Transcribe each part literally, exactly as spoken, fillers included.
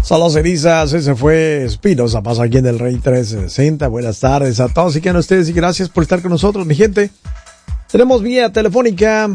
Saludos, Cerizas, ese fue Espinosa, pasa aquí en el Rey trescientos sesenta. Buenas tardes a todos y que a ustedes y gracias por estar con nosotros, mi gente. Tenemos vía telefónica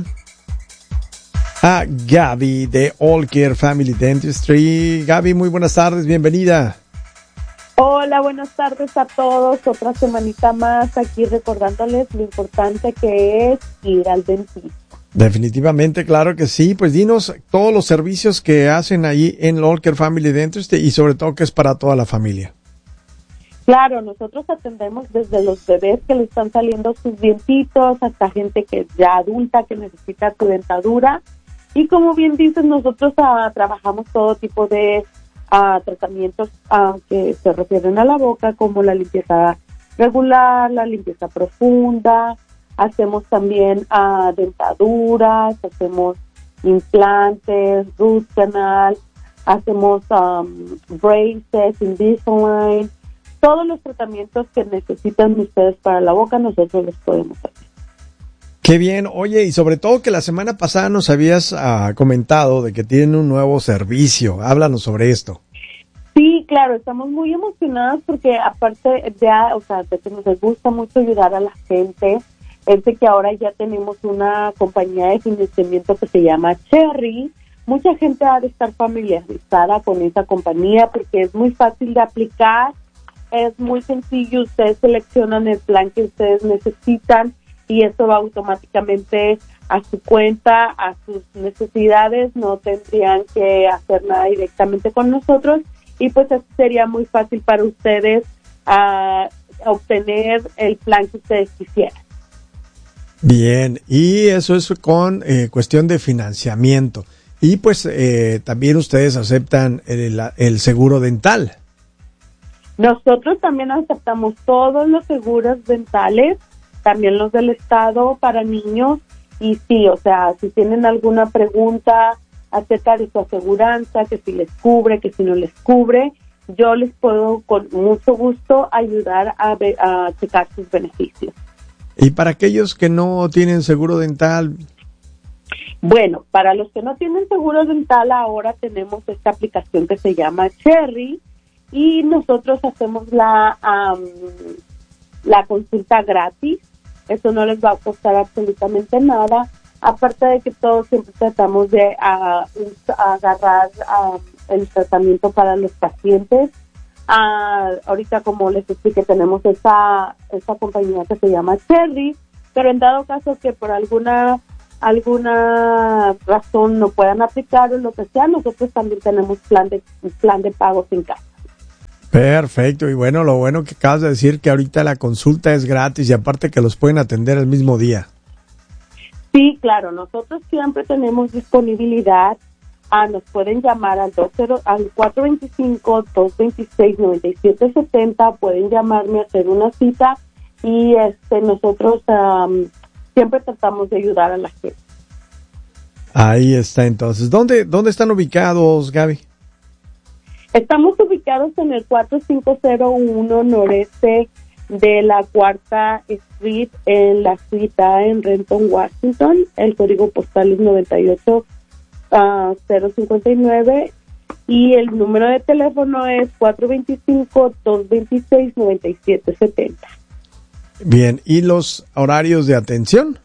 a Gaby de All Care Family Dentistry. Gaby, muy buenas tardes, bienvenida. Hola, buenas tardes a todos. Otra semanita más aquí recordándoles lo importante que es ir al dentista. Definitivamente, claro que sí. Pues dinos todos los servicios que hacen ahí en All Care Family Dentistry y sobre todo que es para toda la familia. Claro, nosotros atendemos desde los bebés que le están saliendo sus dientitos hasta gente que es ya adulta que necesita su dentadura. Y como bien dices, nosotros uh, trabajamos todo tipo de uh, tratamientos uh, que se refieren a la boca, como la limpieza regular, la limpieza profunda. Hacemos también uh, dentaduras, hacemos implantes, root canal, hacemos um, braces, Invisalign. Todos los tratamientos que necesitan ustedes para la boca, nosotros los podemos hacer. Qué bien. Oye, y sobre todo que la semana pasada nos habías uh, comentado de que tienen un nuevo servicio. Háblanos sobre esto. Sí, claro, estamos muy emocionados porque aparte de, o sea, de que nos gusta mucho ayudar a la gente, es de que ahora ya tenemos una compañía de financiamiento que se llama Cherry. Mucha gente ha de estar familiarizada con esa compañía porque es muy fácil de aplicar, es muy sencillo, ustedes seleccionan el plan que ustedes necesitan y eso va automáticamente a su cuenta, a sus necesidades, no tendrían que hacer nada directamente con nosotros y pues eso sería muy fácil para ustedes uh, obtener el plan que ustedes quisieran. Bien, y eso es con eh, cuestión de financiamiento. Y pues eh, también ustedes aceptan el, el seguro dental. Nosotros también aceptamos todos los seguros dentales, también los del Estado para niños. Y sí, o sea, si tienen alguna pregunta acerca de su aseguranza, que si les cubre, que si no les cubre, yo les puedo con mucho gusto ayudar a, ver, a checar sus beneficios. ¿Y para aquellos que no tienen seguro dental? Bueno, para los que no tienen seguro dental, ahora tenemos esta aplicación que se llama Cherry y nosotros hacemos la, um, la consulta gratis. Eso no les va a costar absolutamente nada. Aparte de que todos siempre tratamos de uh, agarrar uh, el tratamiento para los pacientes. Uh, ahorita, como les expliqué, tenemos esa, esa compañía que se llama Cherry, pero en dado caso que por alguna alguna razón no puedan aplicar o lo que sea, nosotros también tenemos plan de plan de pagos en casa. Perfecto, y bueno, lo bueno que acabas de decir que ahorita la consulta es gratis y aparte que los pueden atender el mismo día. Sí, claro, nosotros siempre tenemos disponibilidad. Ah, nos pueden llamar al, veinte, al cuatro dos cinco, dos dos seis, nueve siete siete cero, pueden llamarme a hacer una cita y este nosotros um, siempre tratamos de ayudar a la gente. Ahí está entonces. ¿Dónde, dónde están ubicados, Gaby? Estamos ubicados en el cuatro cinco cero uno noreste de la Cuarta Street en la suite A en Renton, Washington. El código postal es noventa y ocho cero cincuenta y nueve y el número de teléfono es cuatro dos cinco, dos dos seis, nueve siete siete cero. Bien, ¿y los horarios de atención?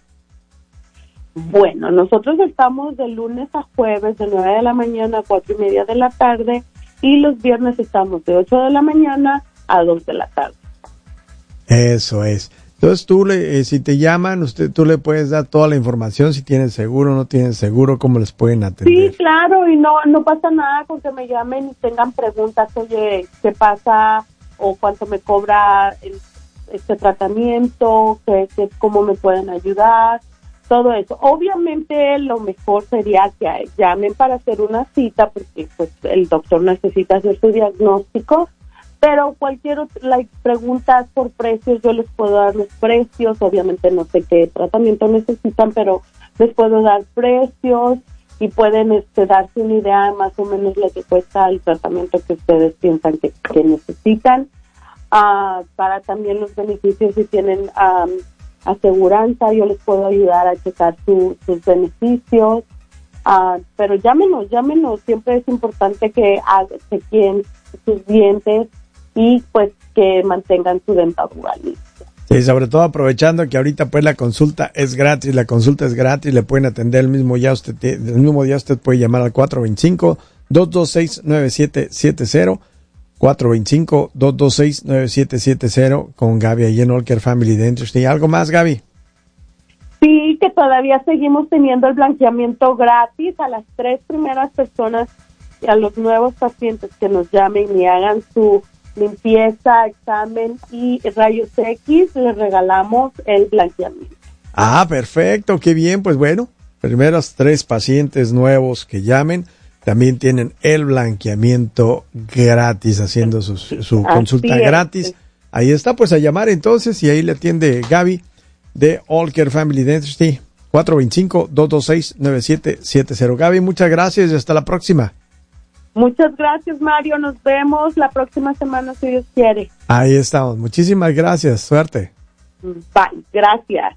Bueno, nosotros estamos de lunes a jueves de nueve de la mañana a cuatro y media de la tarde y los viernes estamos de ocho de la mañana a dos de la tarde. Eso es. Entonces tú, le, eh, si te llaman, usted, tú le puedes dar toda la información, si tienen seguro o no tienen seguro, cómo les pueden atender. Sí, claro, y no no pasa nada con que me llamen y tengan preguntas, oye, ¿qué pasa? O cuánto me cobra el, este tratamiento, ¿Qué, qué, cómo me pueden ayudar, todo eso. Obviamente lo mejor sería que llamen para hacer una cita, porque pues el doctor necesita hacer su diagnóstico. Pero cualquier otra, like, preguntas por precios, yo les puedo dar los precios. Obviamente no sé qué tratamiento necesitan, pero les puedo dar precios y pueden este, darse una idea de más o menos lo que cuesta el tratamiento que ustedes piensan que, que necesitan. Uh, para también los beneficios, si tienen um, aseguranza, yo les puedo ayudar a checar su, sus beneficios. Uh, pero llámenos, llámenos. Siempre es importante que chequen sus dientes y pues que mantengan su dentadura lista. Sí, sobre todo aprovechando que ahorita pues la consulta es gratis, la consulta es gratis, le pueden atender el mismo día, usted, el mismo día usted puede llamar al cuatro dos cinco, dos dos seis, nueve siete siete cero, cuatro dos cinco, dos dos seis, nueve siete siete cero con Gaby ahí en All Care Family Dentistry. ¿Algo más, Gaby? Sí, que todavía seguimos teniendo el blanqueamiento gratis a las tres primeras personas y a los nuevos pacientes que nos llamen y hagan su limpieza, examen y rayos X, les regalamos el blanqueamiento. Ah, perfecto, qué bien, pues bueno, primeros tres pacientes nuevos que llamen también tienen el blanqueamiento gratis, haciendo su, su consulta es, gratis. Sí. Ahí está, pues a llamar entonces y ahí le atiende Gaby de All Care Family Dentistry, cuatro dos cinco, dos dos seis, nueve siete siete cero. Gaby, muchas gracias y hasta la próxima. Muchas gracias, Mario. Nos vemos la próxima semana, si Dios quiere. Ahí estamos. Muchísimas gracias. Suerte. Bye. Gracias.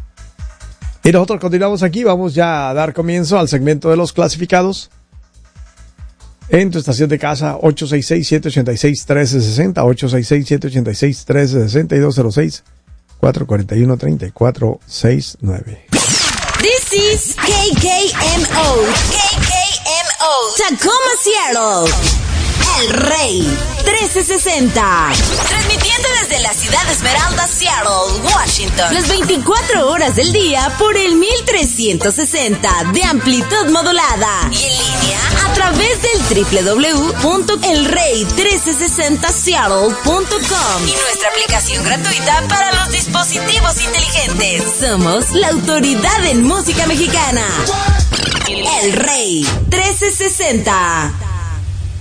Y nosotros continuamos aquí. Vamos ya a dar comienzo al segmento de los clasificados. En tu estación de casa, ocho seis seis, siete ocho seis, uno tres seis cero, ocho seis seis, siete ocho seis, uno tres seis cero y dos cero seis, cuatro cuatro uno, tres cuatro seis nueve. This is K K M O. K K M O. Tacoma, Seattle. El Rey trece sesenta. Transmitiendo desde la ciudad de Esmeralda, Seattle, Washington. Las veinticuatro horas del día por el mil trescientos sesenta de amplitud modulada. Y en línea a través del doble u doble u doble u punto el rey trece sesenta seattle punto com. Y nuestra aplicación gratuita para los dispositivos inteligentes. Somos la autoridad en música mexicana. El Rey trece sesenta.